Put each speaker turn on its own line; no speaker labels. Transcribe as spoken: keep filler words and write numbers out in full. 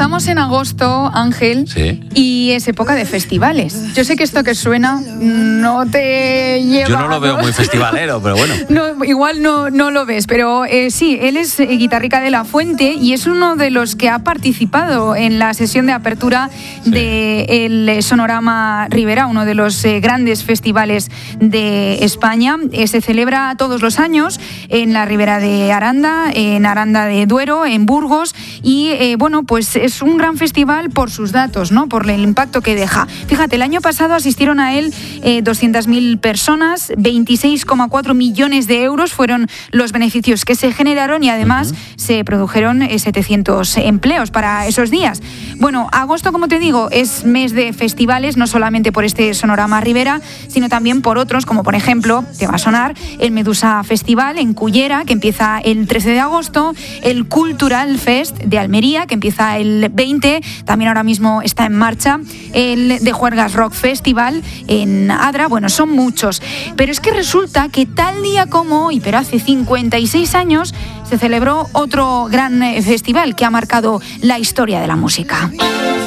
Estamos en agosto, Ángel,
sí.
y es época de festivales. Yo sé que esto que suena no te lleva...
Yo no lo veo muy festivalero, pero bueno.
No, igual no, no lo ves, pero eh, sí, él es eh, Guitarrica de la Fuente y es uno de los que ha participado en la sesión de apertura sí. del Sonorama Ribera, uno de los eh, grandes festivales de España. Eh, se celebra todos los años en la Ribera de Aranda, en Aranda de Duero, en Burgos, y eh, bueno, pues es un gran festival por sus datos, ¿no? Por el impacto que deja. Fíjate, el año pasado asistieron a él eh, doscientas mil personas, veintiséis coma cuatro millones de euros fueron los beneficios que se generaron y además uh-huh. se produjeron eh, setecientos empleos para esos días. Bueno, agosto, como te digo, es mes de festivales, no solamente por este Sonorama Ribera, sino también por otros, como por ejemplo, te va a sonar, el Medusa Festival en Cullera, que empieza el trece de agosto, el Cultural Fest de Almería, que empieza el veinte, también ahora mismo está en marcha, el de Juergas Rock Festival en Adra, bueno, son muchos, pero es que resulta que tal día como hoy, pero hace cincuenta y seis años, se celebró otro gran festival que ha marcado la historia de la música.